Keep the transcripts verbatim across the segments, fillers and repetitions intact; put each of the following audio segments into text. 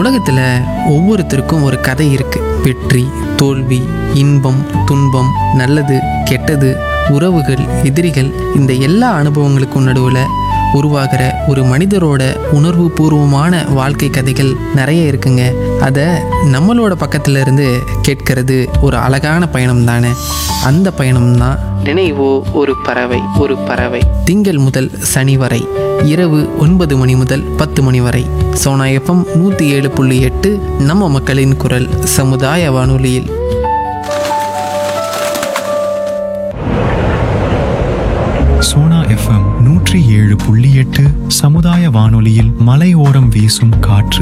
உலகத்தில் ஒவ்வொருத்தருக்கும் ஒரு கதை இருக்குது. வெற்றி, தோல்வி, இன்பம், துன்பம், நல்லது, கெட்டது, உறவுகள், எதிரிகள், இந்த எல்லா அனுபவங்களுக்கும் நடுவில் உருவாகிற ஒரு மனிதரோட உணர்வு பூர்வமான வாழ்க்கை கதைகள் நிறைய இருக்குங்க. அதை நம்மளோட பக்கத்துல இருந்து கேட்கறது ஒரு அழகான பயணம் தானே. அந்த பயணம் தான் நினைவோ ஒரு பறவை. ஒரு பறவை திங்கள் முதல் சனி வரை இரவு ஒன்பது மணி முதல் பத்து மணி வரை சோனா எஃப்எம் நூற்றி ஏழு புள்ளி எட்டு நம்ம மக்களின் குரல் சமுதாய வானொலியில். சோனா எஃப்எம் நூற்றி ஏழு புள்ளி எட்டு சமுதாய வானொலியில் மலையோரம் வீசும் காற்று.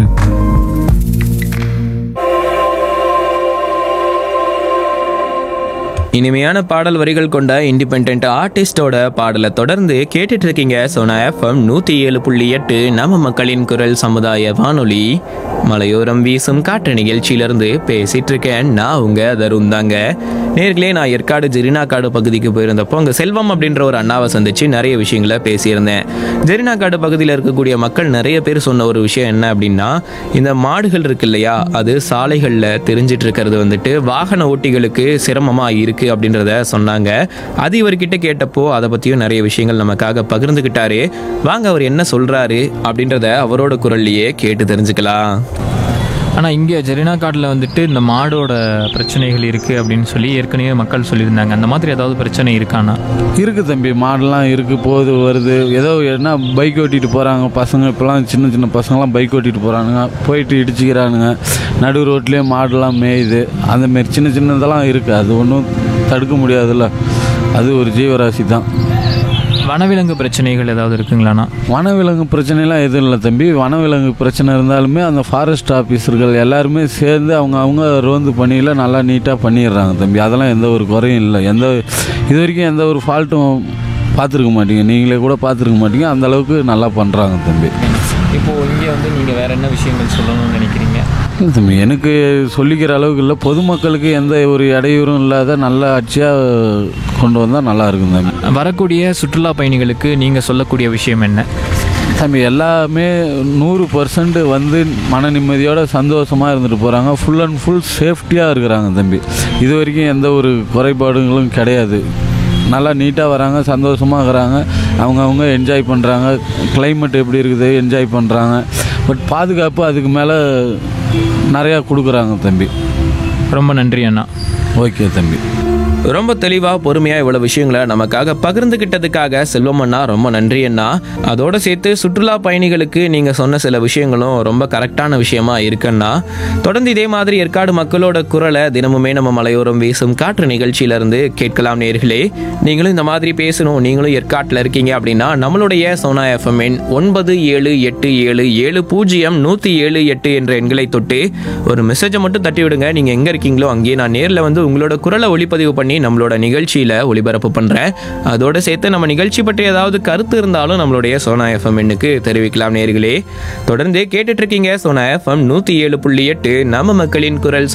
இனிமையான பாடல் வரிகள் கொண்ட இண்டிபெண்ட் ஆர்டிஸ்டோட பாடலை தொடர்ந்து கேட்டுட்டு இருக்கீங்க சோனா எஃப்எம் நூற்றி ஏழு புள்ளி எட்டு நம்ம மக்களின் குரல் சமுதாய வானொலி. மலையோரம் வீசும் காற்று நிகழ்ச்சியிலிருந்து பேசிட்டு இருக்கேன் நான் உங்க தருண் தாங்க. நேர்களே, நான் ஏற்காடு ஜெரினா காடு பகுதிக்கு போயிருந்தப்போ அங்கே செல்வம் அப்படின்ற ஒரு அண்ணாவை சந்திச்சு நிறைய விஷயங்களை பேசியிருந்தேன். ஜெரினா காடு பகுதியில் இருக்கக்கூடிய மக்கள் நிறைய பேர் சொன்ன ஒரு விஷயம் என்ன அப்படின்னா, இந்த மாடுகள் இருக்கு இல்லையா, அது சாலைகளில் தெரிஞ்சிட்டு இருக்கிறது வந்துட்டு வாகன ஓட்டிகளுக்கு சிரமமாக இருக்கு அப்படின்றத சொன்னாங்க. அது இவர்கிட்ட கேட்டப்போ அதை பற்றியும் நிறைய விஷயங்கள் நமக்காக பகிர்ந்துக்கிட்டாரு. வாங்க அவர் என்ன சொல்கிறாரு அப்படின்றத அவரோட குரல்லையே கேட்டு தெரிஞ்சுக்கலாம். ஆனால் இங்கே ஜெரினா காட்டில் வந்துட்டு இந்த மாடோட பிரச்சனைகள் இருக்குது அப்படின்னு சொல்லி ஏற்கனவே மக்கள் சொல்லியிருந்தாங்க. அந்த மாதிரி ஏதாவது பிரச்சனை இருக்கானா? இருக்குது தம்பி, மாடெல்லாம் இருக்குது, போகுது வருது. ஏதோ என்ன பைக் ஓட்டிகிட்டு போகிறாங்க பசங்க, இப்போலாம் சின்ன சின்ன பசங்களாம் பைக் ஓட்டிகிட்டு போகிறானுங்க, போயிட்டு இடிச்சிக்கிறானுங்க. நடு ரோட்லேயே மாடெல்லாம் மேயுது. அந்தமாரி சின்ன சின்னதெல்லாம் இருக்குது. அது ஒன்றும் தடுக்க முடியாதுல்ல, அது ஒரு ஜீவராசி தான். வனவிலங்கு பிரச்சனைகள் ஏதாவது இருக்குங்களாண்ணா? வனவிலங்கு பிரச்சனைலாம் எதுவும் இல்லை தம்பி. வனவிலங்கு பிரச்சனை இருந்தாலுமே அந்த ஃபாரஸ்ட் ஆஃபீஸர்கள் எல்லாருமே சேர்ந்து அவங்க அவங்க ரோந்து பணியில் நல்லா நீட்டாக பண்ணிடுறாங்க தம்பி. அதெல்லாம் எந்த ஒரு குறையும் இல்லை. எந்த இது வரைக்கும் எந்த ஒரு ஃபால்ட்டும் பார்த்துருக்க மாட்டீங்க, நீங்களே கூட பார்த்துருக்க மாட்டீங்க. அந்தளவுக்கு நல்லா பண்ணுறாங்க தம்பி. இப்போது இங்கே வந்து நீங்கள் வேறு என்ன விஷயங்கள் சொல்லணும்னு நினைக்கிறீங்க? இல்லை தம்பி, எனக்கு சொல்லிக்கிற அளவுக்கு இல்லை. பொதுமக்களுக்கு எந்த ஒரு இடையூறும் இல்லாத நல்ல ஆட்சியாக கொண்டு வந்தால் நல்லா இருக்கும் தம்பி. வரக்கூடிய சுற்றுலா பயணிகளுக்கு நீங்கள் சொல்லக்கூடிய விஷயம் என்ன தம்பி? எல்லாமே நூறு பர்சன்ட் வந்து மன நிம்மதியோட சந்தோஷமாக இருந்துட்டு போகிறாங்க. ஃபுல் அண்ட் ஃபுல் சேஃப்டியாக இருக்கிறாங்க தம்பி. இது வரைக்கும் எந்த ஒரு குறைபாடுகளும் கிடையாது. நல்லா நீட்டாக வராங்க, சந்தோஷமாக இருக்கிறாங்க, அவங்கவுங்க என்ஜாய் பண்ணுறாங்க. கிளைமேட் எப்படி இருக்குது என்ஜாய் பண்ணுறாங்க. பட் பாதுகாப்பு அதுக்கு மேலே நிறையா கொடுக்குறாங்க தம்பி. ரொம்ப நன்றி அண்ணா. ஓகே தம்பி. ரொம்ப தெளிவாக பொறுமையாக இவ்வளோ விஷயங்களை நமக்காக பகிர்ந்துக்கிட்டதுக்காக செல்வம் அண்ணா ரொம்ப நன்றி அண்ணா. அதோடு சேர்த்து சுற்றுலா பயணிகளுக்கு நீங்கள் சொன்ன சில விஷயங்களும் ரொம்ப கரெக்டான விஷயமா இருக்குன்னா. தொடர்ந்து இதே மாதிரி ஏற்காடு மக்களோட குரலை தினமுமே நம்ம மலையோரம் வீசும் காற்று நிகழ்ச்சியிலேருந்து கேட்கலாம் நேர்களே. நீங்களும் இந்த மாதிரி பேசணும், நீங்களும் ஏற்காட்டில் இருக்கீங்க அப்படின்னா நம்மளுடைய சோனா எஃப்எம் எண் ஒன்பது ஏழு எட்டு ஏழு ஏழு பூஜ்ஜியம் நூற்றி ஏழு எட்டு என்ற எண்களை தொட்டு ஒரு மெசேஜை மட்டும் தட்டி விடுங்க. நீங்கள் எங்கே இருக்கீங்களோ அங்கேயே நான் நேரில் வந்து உங்களோட குரலை ஒளிப்பதிவு பண்ணி நம்மளோட நிகழ்ச்சியில ஒளிபரப்பு பண்றேன். அதோட சேர்த்து நம்ம நிகழ்ச்சி பற்றி ஏதாவது கருத்து இருந்தாலும் நம்மளுடைய சோனா எஃப்எம் எண்ணுக்கு தெரிவிக்கலாம் நேர்களே. தொடர்ந்து கேட்டுட்டு இருக்கீங்க சோனா எஃப்எம் நூத்தி ஏழு புள்ளி எட்டு நம்ம மக்களின் குரல்